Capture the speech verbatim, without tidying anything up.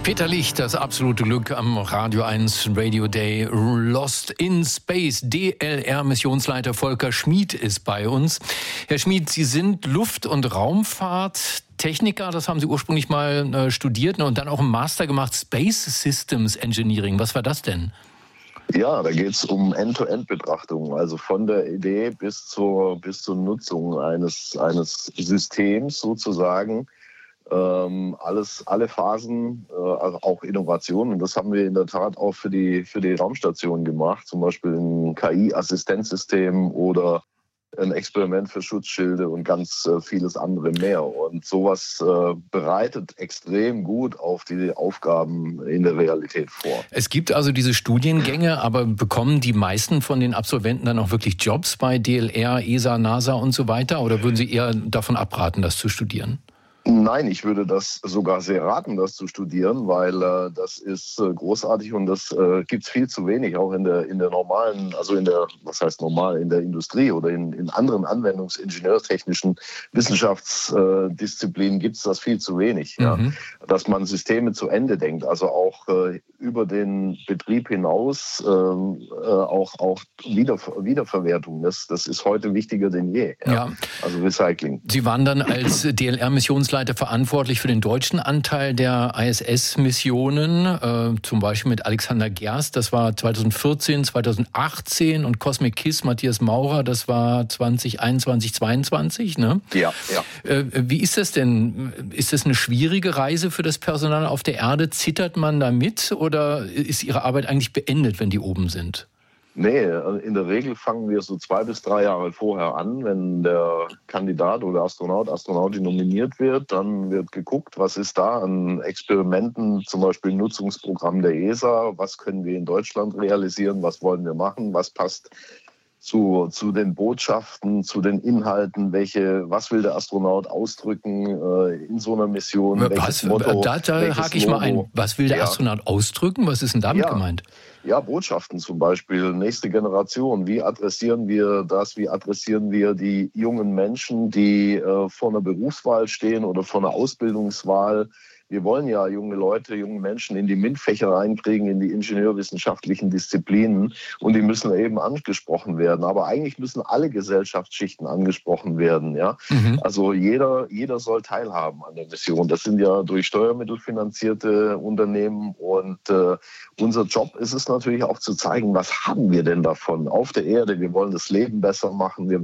Peter Licht, das absolute Glück am Radio eins Radio Day. Lost in Space. D L R-Missionsleiter Volker Schmid ist bei uns. Herr Schmid, Sie sind Luft- und Raumfahrttechniker. Das haben Sie ursprünglich mal äh, studiert und dann auch einen Master gemacht. Space Systems Engineering. Was war das denn? Ja, da geht es um End-to-End-Betrachtung, also von der Idee bis zur, bis zur Nutzung eines, eines Systems sozusagen. Ähm, alles, alle Phasen, äh, auch Innovationen. Und das haben wir in der Tat auch für die, für die Raumstation gemacht, zum Beispiel ein K I-Assistenzsystem oder ein Experiment für Schutzschilde und ganz äh, vieles andere mehr. Und sowas äh, bereitet extrem gut auf die Aufgaben in der Realität vor. Es gibt also diese Studiengänge, aber bekommen die meisten von den Absolventen dann auch wirklich Jobs bei D L R, E S A, NASA und so weiter? Oder würden Sie eher davon abraten, das zu studieren? Nein, ich würde das sogar sehr raten, das zu studieren, weil äh, das ist äh, großartig und das äh, gibt es viel zu wenig, auch in der, in der normalen, also in der, was heißt normal, in der Industrie oder in, in anderen anwendungsingenieurtechnischen Wissenschaftsdisziplinen äh, gibt es das viel zu wenig, mhm. ja? Dass man Systeme zu Ende denkt, also auch äh, über den Betrieb hinaus äh, auch, auch Wieder, Wiederverwertung, das, das ist heute wichtiger denn je, ja? Ja. Also Recycling. Sie waren dann als D L R-Missionsleiter verantwortlich für den deutschen Anteil der I S S-Missionen, äh, zum Beispiel mit Alexander Gerst, das war zweitausendvierzehn, zweitausendachtzehn und Cosmic Kiss, Matthias Maurer, das war zweitausendeinundzwanzig, zweiundzwanzig, ne? Ja, ja. Äh, wie ist das denn? Ist das eine schwierige Reise für das Personal auf der Erde? Zittert man da mit oder ist Ihre Arbeit eigentlich beendet, wenn die oben sind? Nee, in der Regel fangen wir so zwei bis drei Jahre vorher an. Wenn der Kandidat oder Astronaut, Astronautin nominiert wird, dann wird geguckt, was ist da an Experimenten, zum Beispiel Nutzungsprogramm der E S A, was können wir in Deutschland realisieren, was wollen wir machen, was passt zu, zu den Botschaften, zu den Inhalten, welche, was will der Astronaut ausdrücken äh, in so einer Mission, was, welches Motto, da da hake ich Logo. mal ein. Was will der ja. Astronaut ausdrücken? Was ist denn damit ja. gemeint? Ja, Botschaften zum Beispiel, nächste Generation. Wie adressieren wir das? Wie adressieren wir die jungen Menschen, die äh, vor einer Berufswahl stehen oder vor einer Ausbildungswahl? Wir wollen ja junge Leute, junge Menschen in die MINT-Fächer reinkriegen, in die ingenieurwissenschaftlichen Disziplinen. Und die müssen eben angesprochen werden. Aber eigentlich müssen alle Gesellschaftsschichten angesprochen werden. Ja? Mhm. Also jeder, jeder soll teilhaben an der Mission. Das sind ja durch Steuermittel finanzierte Unternehmen. Und äh, unser Job ist es natürlich auch zu zeigen, was haben wir denn davon auf der Erde. Wir wollen das Leben besser machen. Wir